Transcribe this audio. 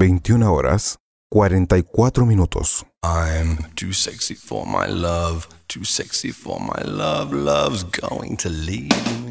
21 horas, 44 minutos. I'm too sexy for my love, too sexy for my love, love's going to leave me.